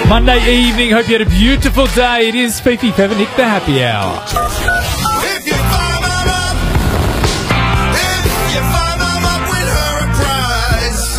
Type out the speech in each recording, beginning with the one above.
Monday evening, hope you had a beautiful day. It is Fifi, Fev, Nick, the happy hour. If you fire mum up, if you fire mum up, win her a prize.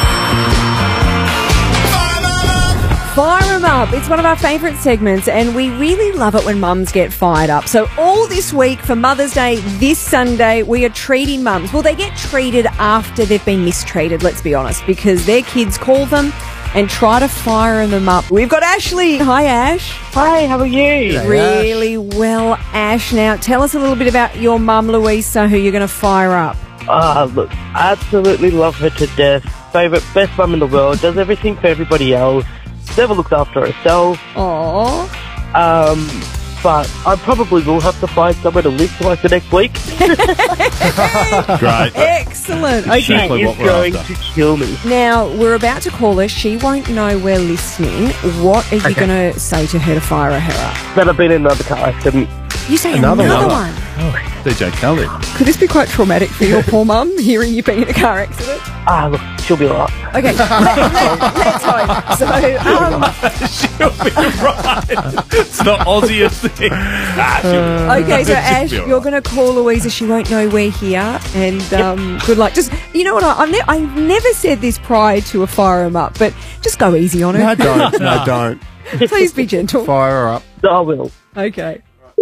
Fire mum up. Fire 'em up. It's one of our favourite segments, and we really love it when mums get fired up. So all this week for Mother's Day, this Sunday, we are treating mums. Well, they get treated after they've been mistreated, let's be honest, because their kids call them and try to fire them up. We've got Ashley. Hi, Ash. Hi, how are you? Really well, Ash. Now, tell us a little bit about your mum, Louisa, who you're going to fire up. Look, absolutely love her to death. Favourite, best mum in the world. Does everything for everybody else. Never looks after herself. Aww. But I probably will have to find somewhere to live for like the next week. Great. Excellent. Okay. Exactly what She's we're going after. to kill me. Now, we're about to call her. She won't know we're listening. What are you going to say to her to fire her up? That I've been in another car accident. You say Another another one. one. Oh, DJ Khaled. Could this be quite traumatic for your poor mum, hearing you've been in a car accident? Look, she'll be alright. Okay, let's hope. So, She'll be right. It's the Aussiest thing. okay, so Ash, you're going to call Louisa. She won't know we're here. And good luck. Just, you know what, I've never said this prior to a fire 'em up, but just go easy on her. No, don't. No, don't. Please be gentle. Fire her up. I will. Okay.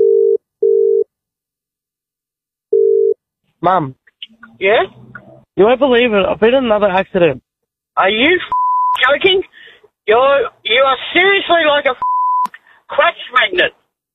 Mum, Yeah? you won't believe it. I've been in another accident. Are you joking? You are seriously like a crash magnet.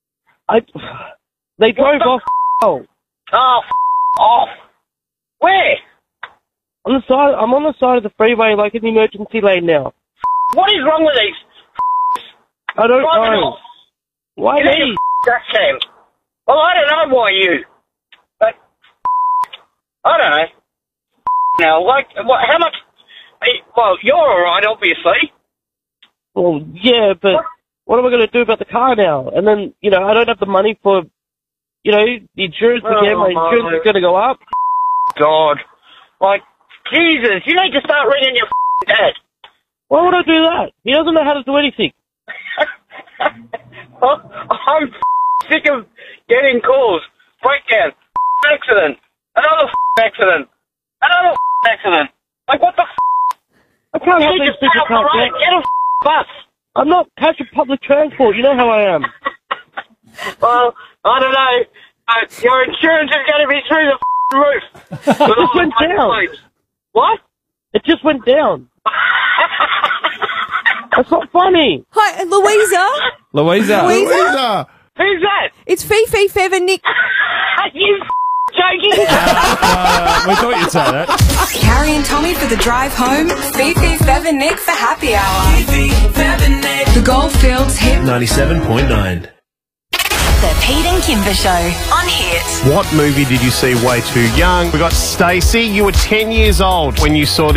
They drove the off. Oh, off. Where? On the side. I'm on the side of the freeway, like in the emergency lane now. What is wrong with these? I don't Driving know. off. Why You need me? a dash cam. Well, I don't know why you. But I don't know. Now, like, what? How much? Well, you're all right, obviously. Well, yeah, but what am I going to do about the car now? And then, I don't have the money for, the insurance again. My insurance is going to go up. God, like, Jesus, you need to start ringing your dad. Why would I do that? He doesn't know how to do anything. I'm sick of getting calls. Breakdown. Accident. Another accident. Another accident. Like, what the I can't have these people can't get. Get a bus. I'm not catching public transport. You know how I am. Well, I don't know. Your insurance is going to be through the roof. It just went down. What? It just went down. That's not funny. Hi, Louisa. Louisa. Louisa! Who's that? It's Fifi, Fev, and Nick. Are you joking? We thought you'd say that. Carrie and Tommy for the drive home. Fifi, Fev and Nick for happy hour. The Goldfields hit 97.9. the Pete and Kimber Show on Hit. What movie did you see way too young? We got Stacey. You were 10 years old when you saw this.